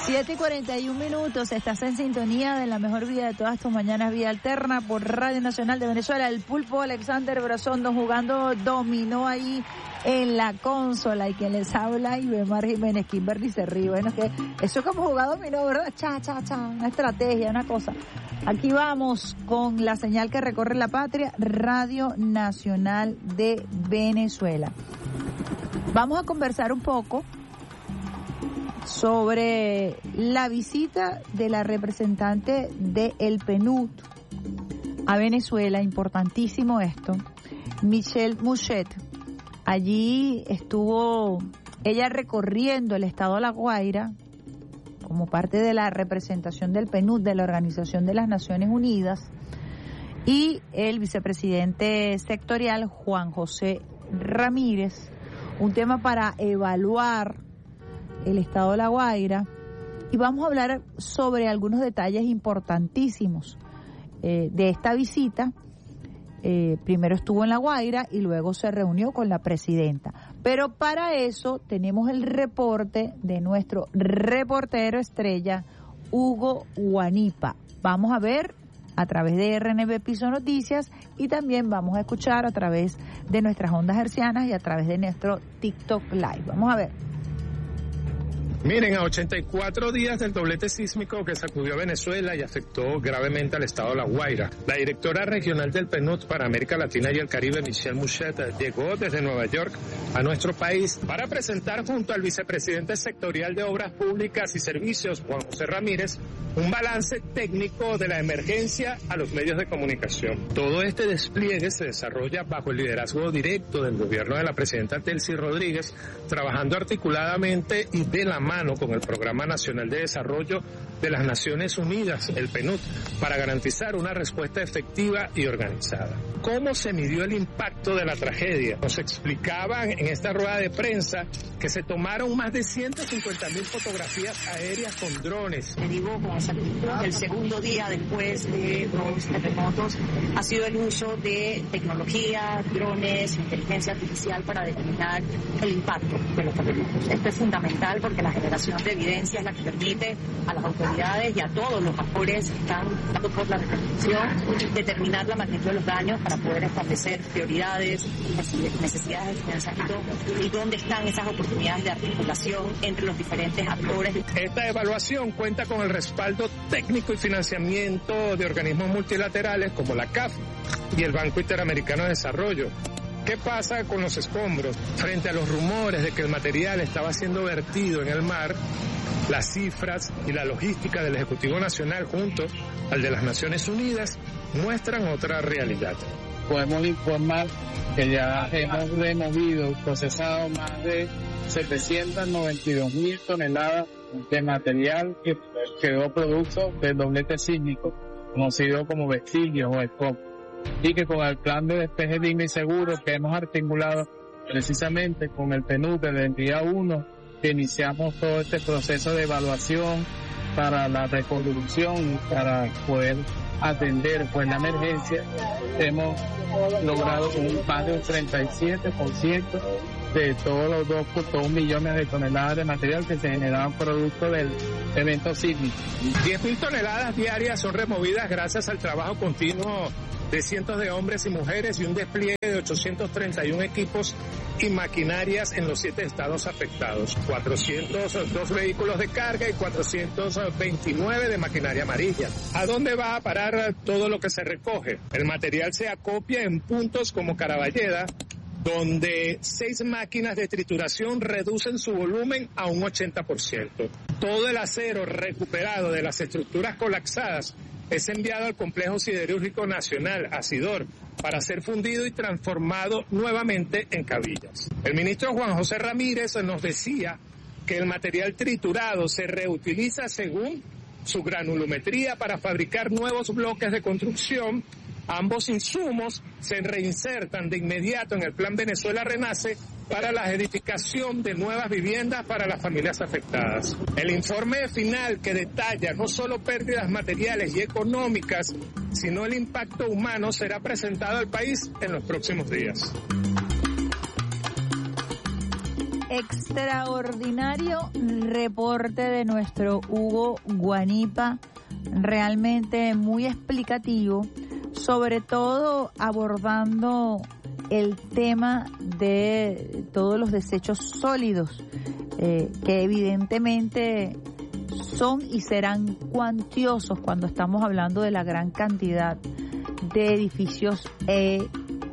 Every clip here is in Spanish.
7:41, estás en sintonía de la mejor vida de todas tus mañanas, Vía Alterna por Radio Nacional de Venezuela. El Pulpo Alexander Brazondo jugando dominó ahí en la consola, y quien les habla, Ibemar Jiménez. Kimberly se ríe. Bueno, es que eso es como jugar dominó, ¿verdad? Una estrategia, una cosa. Aquí vamos con la señal que recorre la patria, Radio Nacional de Venezuela. Vamos a conversar un poco sobre la visita de la representante de el PNUD a Venezuela. Importantísimo esto. Michelle Mouchet. Allí estuvo ella recorriendo el estado de La Guaira como parte de la representación del PNUD, de la Organización de las Naciones Unidas, y el vicepresidente sectorial Juan José Ramírez. Un tema para evaluar el estado de La Guaira, y vamos a hablar sobre algunos detalles importantísimos de esta visita. Primero estuvo en La Guaira y luego se reunió con la presidenta. Pero para eso tenemos el reporte de nuestro reportero estrella, Hugo Guanipa. Vamos a ver a través de RNB Piso Noticias, y también vamos a escuchar a través de nuestras ondas hercianas y a través de nuestro TikTok Live. Vamos a ver. Miren, a 84 días del doblete sísmico que sacudió a Venezuela y afectó gravemente al estado de La Guaira, la directora regional del PNUD para América Latina y el Caribe, Michelle Mouchet, llegó desde Nueva York a nuestro país para presentar junto al vicepresidente sectorial de Obras Públicas y Servicios, Juan José Ramírez, un balance técnico de la emergencia a los medios de comunicación. Todo este despliegue se desarrolla bajo el liderazgo directo del gobierno de la presidenta Delcy Rodríguez, trabajando articuladamente y de la mano con el Programa Nacional de Desarrollo de las Naciones Unidas, el PNUD, para garantizar una respuesta efectiva y organizada. ¿Cómo se midió el impacto de la tragedia? Nos explicaban en esta rueda de prensa que se tomaron más de 150.000 fotografías aéreas con drones. Te digo con exactitud, el segundo día después de los terremotos ha sido el uso de tecnología, drones, inteligencia artificial para determinar el impacto de los terremotos. Esto es fundamental porque la generación de evidencia es la que permite a las autoridades y a todos los actores que están dando por la reconstrucción determinar la magnitud de los daños para poder establecer prioridades, necesidades de financiamiento y dónde están esas oportunidades de articulación entre los diferentes actores. Esta evaluación cuenta con el respaldo técnico y financiamiento de organismos multilaterales como la CAF y el Banco Interamericano de Desarrollo. ¿Qué pasa con los escombros? Frente a los rumores de que el material estaba siendo vertido en el mar, las cifras y la logística del Ejecutivo Nacional junto al de las Naciones Unidas muestran otra realidad. Podemos informar que ya hemos removido y procesado más de 792.000 toneladas de material que quedó producto del doblete sísmico, conocido como vestigios o escombros, y que con el plan de despeje digno y seguro que hemos articulado precisamente con el PNUD desde el día 1, que iniciamos todo este proceso de evaluación para la reconstrucción y para poder atender pues la emergencia, hemos logrado más de un 37% de todos los 2.1 millones de toneladas de material que se generaban producto del evento sísmico. 10.000 toneladas diarias son removidas gracias al trabajo continuo de cientos de hombres y mujeres y un despliegue de 831 equipos y maquinarias en los 7 estados afectados, 402 vehículos de carga y 429 de maquinaria amarilla. ¿A dónde va a parar todo lo que se recoge? El material se acopia en puntos como Caraballeda, donde 6 máquinas de trituración reducen su volumen a un 80%. Todo el acero recuperado de las estructuras colapsadas es enviado al Complejo Siderúrgico Nacional, Asidor, para ser fundido y transformado nuevamente en cabillas. El ministro Juan José Ramírez nos decía que el material triturado se reutiliza según su granulometría para fabricar nuevos bloques de construcción. Ambos insumos se reinsertan de inmediato en el Plan Venezuela Renace para la edificación de nuevas viviendas para las familias afectadas. El informe final que detalla no solo pérdidas materiales y económicas, sino el impacto humano será presentado al país en los próximos días. extraordinario reporte de nuestro Hugo Guanipa, realmente muy explicativo, sobre todo abordando el tema de todos los desechos sólidos, que evidentemente son y serán cuantiosos cuando estamos hablando de la gran cantidad de edificios e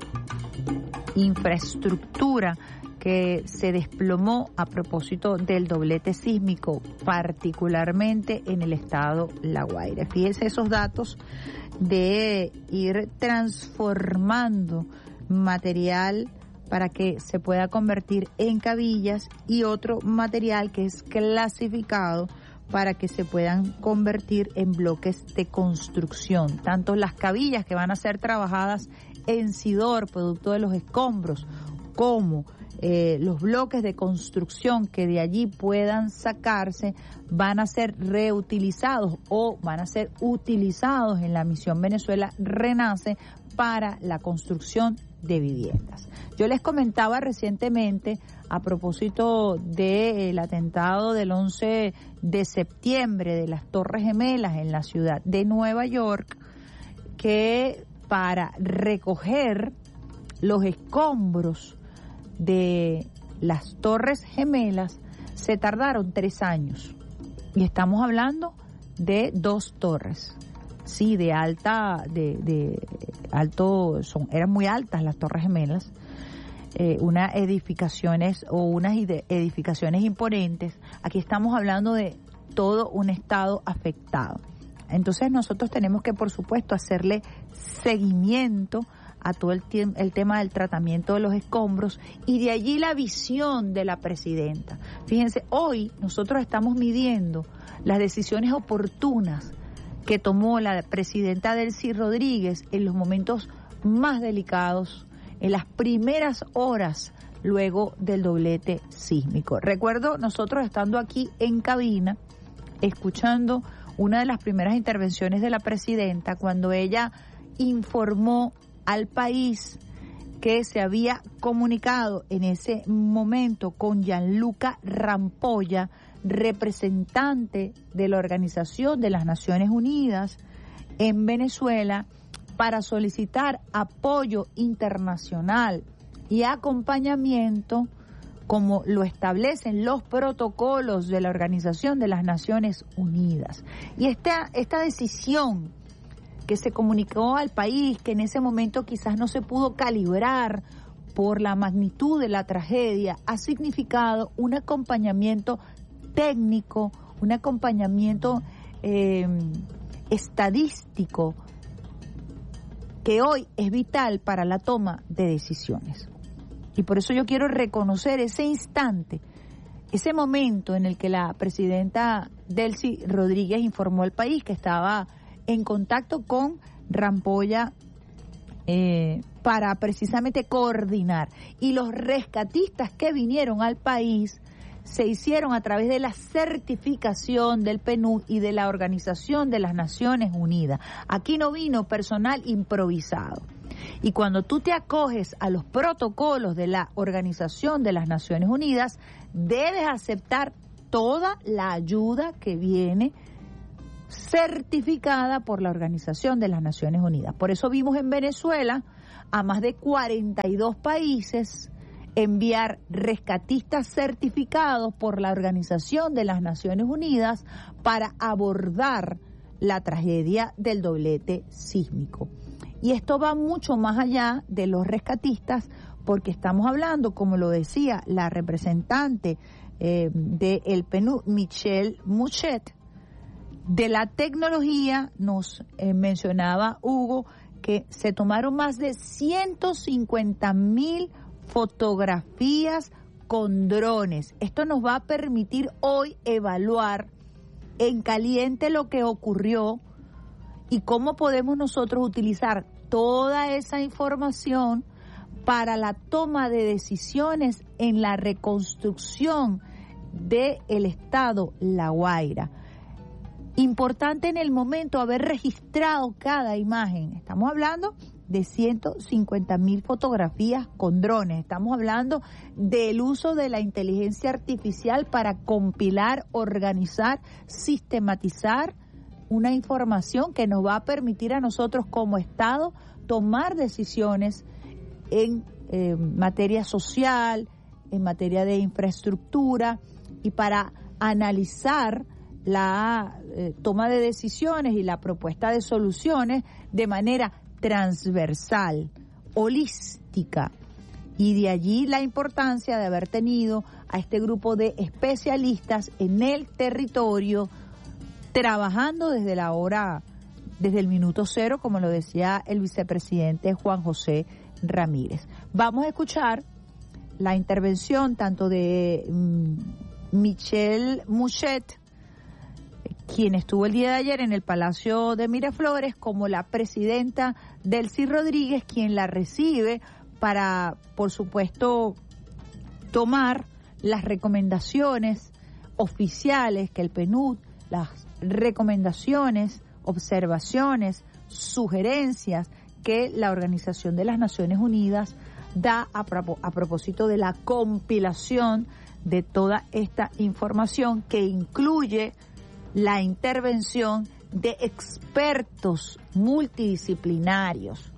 infraestructura que se desplomó a propósito del doblete sísmico, particularmente en el estado La Guaira. Fíjense esos datos de ir transformando material para que se pueda convertir en cabillas y otro material que es clasificado para que se puedan convertir en bloques de construcción. Tanto las cabillas que van a ser trabajadas en Sidor, producto de los escombros, como los bloques de construcción que de allí puedan sacarse, van a ser reutilizados o van a ser utilizados en la misión Venezuela Renace para la construcción de viviendas. Yo les comentaba recientemente, a propósito del atentado del 11 de septiembre de las Torres Gemelas en la ciudad de Nueva York, que para recoger los escombros de las Torres Gemelas se tardaron 3 años. Y estamos hablando de 2 torres. Sí, de alto, eran muy altas las Torres Gemelas, unas edificaciones imponentes. Aquí estamos hablando de todo un estado afectado. Entonces nosotros tenemos que, por supuesto, hacerle seguimiento a todo el tema del tratamiento de los escombros, y de allí la visión de la presidenta. Fíjense, hoy nosotros estamos midiendo las decisiones oportunas que tomó la presidenta Delcy Rodríguez en los momentos más delicados, en las primeras horas luego del doblete sísmico. Recuerdo nosotros estando aquí en cabina, escuchando una de las primeras intervenciones de la presidenta, cuando ella informó al país que se había comunicado en ese momento con Gianluca Rampolla, representante de la Organización de las Naciones Unidas en Venezuela, para solicitar apoyo internacional y acompañamiento como lo establecen los protocolos de la Organización de las Naciones Unidas. Y esta decisión que se comunicó al país, que en ese momento quizás no se pudo calibrar por la magnitud de la tragedia, ha significado un acompañamiento técnico, un acompañamiento estadístico que hoy es vital para la toma de decisiones. Y por eso yo quiero reconocer ese instante, ese momento en el que la presidenta Delcy Rodríguez informó al país que estaba en contacto con Rampolla para precisamente coordinar. Y los rescatistas que vinieron al país se hicieron a través de la certificación del PNUD y de la Organización de las Naciones Unidas. Aquí no vino personal improvisado. Y cuando tú te acoges a los protocolos de la Organización de las Naciones Unidas, debes aceptar toda la ayuda que viene certificada por la Organización de las Naciones Unidas. Por eso vimos en Venezuela a más de 42 países enviar rescatistas certificados por la Organización de las Naciones Unidas para abordar la tragedia del doblete sísmico. Y esto va mucho más allá de los rescatistas, porque estamos hablando, como lo decía la representante del PNUD, Michelle Mouchet, de la tecnología. Nos mencionaba Hugo que se tomaron más de 150,000 fotografías con drones. Esto nos va a permitir hoy evaluar en caliente lo que ocurrió y cómo podemos nosotros utilizar toda esa información para la toma de decisiones en la reconstrucción del estado La Guaira. Importante en el momento haber registrado cada imagen. Estamos hablando de 150.000 fotografías con drones. Estamos hablando del uso de la inteligencia artificial para compilar, organizar, sistematizar una información que nos va a permitir a nosotros como Estado tomar decisiones en materia social, en materia de infraestructura y para analizar la toma de decisiones y la propuesta de soluciones de manera transversal, holística. Y de allí la importancia de haber tenido a este grupo de especialistas en el territorio trabajando desde el minuto cero, como lo decía el vicepresidente Juan José Ramírez. Vamos a escuchar la intervención tanto de Michelle Mouchet, quien estuvo el día de ayer en el Palacio de Miraflores, como la presidenta Delcy Rodríguez, quien la recibe para, por supuesto, tomar las recomendaciones oficiales que el PNUD, las recomendaciones, observaciones, sugerencias que la Organización de las Naciones Unidas da a propósito de la compilación de toda esta información, que incluye la intervención de expertos multidisciplinarios,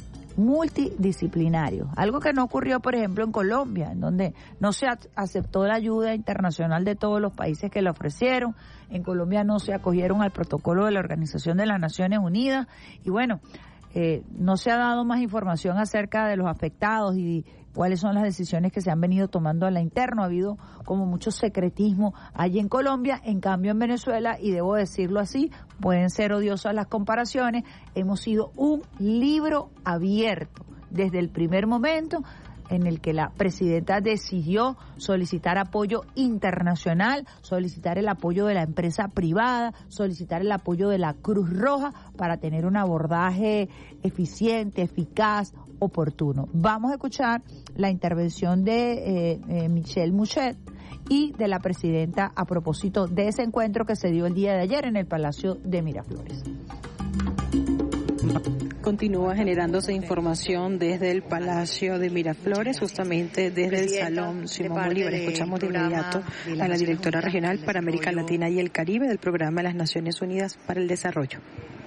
algo que no ocurrió, por ejemplo, en Colombia, en donde no se aceptó la ayuda internacional de todos los países que la ofrecieron. En Colombia no se acogieron al protocolo de la Organización de las Naciones Unidas y bueno, no se ha dado más información acerca de los afectados y cuáles son las decisiones que se han venido tomando a la interna. Ha habido como mucho secretismo allí en Colombia, en cambio en Venezuela, y debo decirlo así, pueden ser odiosas las comparaciones, hemos sido un libro abierto desde el primer momento en el que la presidenta decidió solicitar apoyo internacional, solicitar el apoyo de la empresa privada, solicitar el apoyo de la Cruz Roja para tener un abordaje eficiente, eficaz, oportuno. Vamos a escuchar la intervención de Michelle Mouchet y de la presidenta a propósito de ese encuentro que se dio el día de ayer en el Palacio de Miraflores. Continúa generándose información desde el Palacio de Miraflores, justamente desde el Salón Simón Bolívar. Escuchamos de inmediato a la directora regional para América Latina y el Caribe del Programa de las Naciones Unidas para el Desarrollo.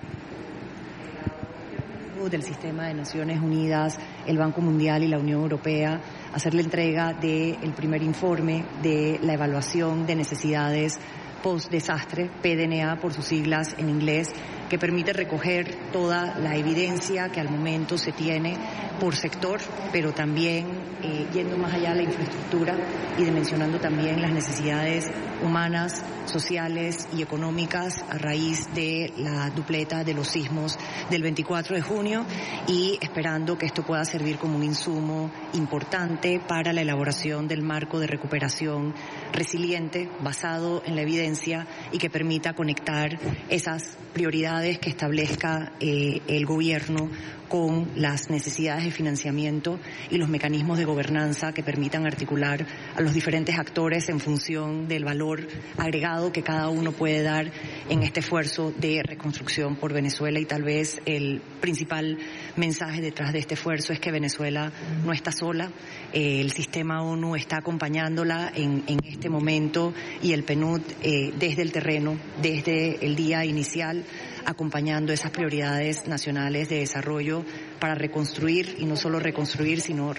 Del Sistema de Naciones Unidas, el Banco Mundial y la Unión Europea, hacer la entrega del primer informe de la evaluación de necesidades post-desastre, PDNA por sus siglas en inglés, que permite recoger toda la evidencia que al momento se tiene por sector, pero también yendo más allá de la infraestructura y dimensionando también las necesidades humanas, sociales y económicas a raíz de la dupleta de los sismos del 24 de junio y esperando que esto pueda servir como un insumo importante para la elaboración del marco de recuperación resiliente basado en la evidencia y que permita conectar esas prioridades que establezca el gobierno con las necesidades de financiamiento y los mecanismos de gobernanza que permitan articular a los diferentes actores en función del valor agregado que cada uno puede dar en este esfuerzo de reconstrucción por Venezuela. Y tal vez el principal mensaje detrás de este esfuerzo es que Venezuela no está sola, el sistema ONU está acompañándola en este momento y el PNUD desde el terreno, desde el día inicial, acompañando esas prioridades nacionales de desarrollo para reconstruir, y no solo reconstruir, sino